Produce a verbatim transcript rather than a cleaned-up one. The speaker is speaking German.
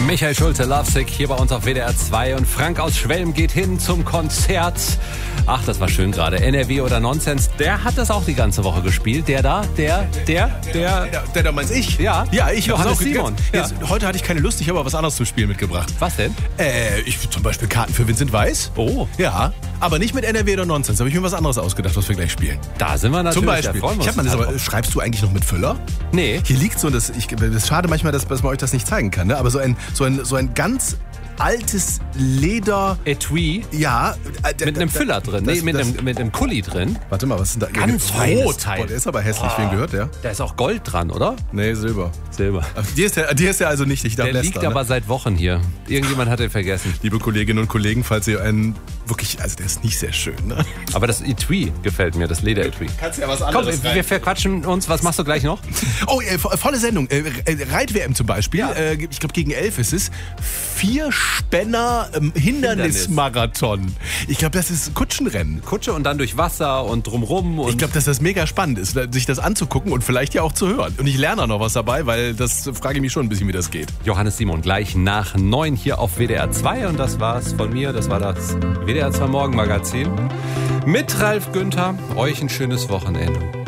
Michael Schulte, Lovesick, hier bei uns auf W D R zwei. Und Frank aus Schwelm geht hin zum Konzert. Ach, das war schön gerade. N R W oder Nonsens, der hat das auch die ganze Woche gespielt. Der da, der, der, der... Der, der da meinst ich? Ja. Ja, ich Johannes hab's auch Simon. Ja. Ja. Jetzt, heute hatte ich keine Lust, ich habe aber was anderes zum Spielen mitgebracht. Was denn? Äh, ich zum Beispiel Karten für Vincent Weiss. Oh. Ja, aber nicht mit N R W oder Nonsens. Da habe ich mir was anderes ausgedacht, was wir gleich spielen. Da sind wir natürlich. Zum Beispiel. Da freuen wir uns Ich hab mal das, total aber, drauf. schreibst du eigentlich noch mit Füller? Nee. Hier liegt so, das, ich, das ist schade manchmal, dass, dass man euch das nicht zeigen kann, ne? Aber so ein, so ein, so ein ganz altes Leder... Etui. Ja. Äh, Mit einem Füller drin. das- Nee, mit das- einem, mit einem Kuli drin. Warte mal, was ist denn da? Ganz Rot. feines Teil. Boah, der ist aber hässlich. Wen gehört der? Da ist auch Gold dran, oder? Nee, Silber. Silber. Dir ist der, dir ist der also nicht, ich darf Der lästern, liegt ne? aber seit Wochen hier. Irgendjemand hat den vergessen. Liebe Kolleginnen und Kollegen, falls ihr einen wirklich, also der ist nicht sehr schön, ne? Aber das Etui gefällt mir, das Leder-Etui. Kannst ja was Komm, anderes wir verquatschen uns. Was machst du gleich noch? Oh, äh, vo- volle Sendung. Äh, äh, Reit-W M zum Beispiel. Ja. Äh, ich glaube, gegen elf ist es. Vier Spänner ähm, Hindernismarathon. Ich glaube, das ist Kutschenrennen. Kutsche und dann durch Wasser und drumrum. Und Ich glaube, dass das mega spannend ist, sich das anzugucken und vielleicht ja auch zu hören. Und ich lerne auch noch was dabei, weil das frage ich mich schon ein bisschen, wie das geht. Johannes Simon gleich nach neun hier auf W D R zwei. Und das war's von mir. Das war das W D R zwei Morgenmagazin. Mit Ralf Günther. Euch ein schönes Wochenende.